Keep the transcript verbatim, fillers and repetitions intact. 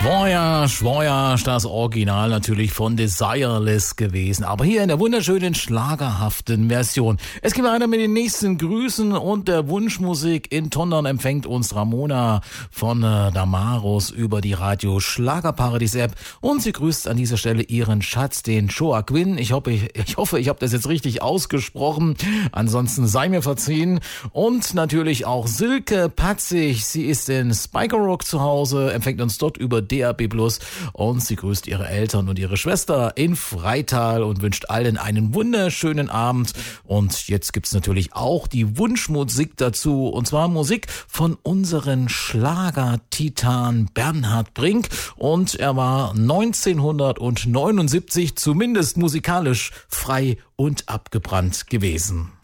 Voyage, Voyage, das Original natürlich von Desireless gewesen, aber hier in der wunderschönen, schlagerhaften Version. Es geht weiter mit den nächsten Grüßen und der Wunschmusik. In Tondern empfängt uns Ramona von äh, Damaros über die Radio Schlagerparadies App und sie grüßt an dieser Stelle ihren Schatz, den Joaquin. Ich hoffe, ich, ich hoffe, ich habe das jetzt richtig ausgesprochen. Ansonsten sei mir verziehen. Und natürlich auch Silke Patzig. Sie ist in Spikerock zu Hause, empfängt uns dort über D A B plus und sie grüßt ihre Eltern und ihre Schwester in Freital und wünscht allen einen wunderschönen Abend. Und jetzt gibt's natürlich auch die Wunschmusik dazu, und zwar Musik von unseren Schlager-Titan Bernhard Brink, und er war neunzehnhundertneunundsiebzig zumindest musikalisch frei und abgebrannt gewesen.